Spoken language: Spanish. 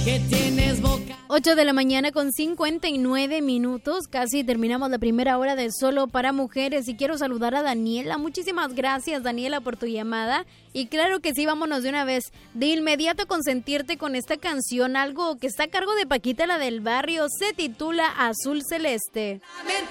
que tienes boca. 8 de la mañana con 59 minutos, casi terminamos la primera hora de Solo para Mujeres y quiero saludar a Daniela. Muchísimas gracias, Daniela, por tu llamada. Y claro que sí, vámonos de una vez, de inmediato a consentirte con esta canción, algo que está a cargo de Paquita, la del barrio, se titula Azul Celeste. Mente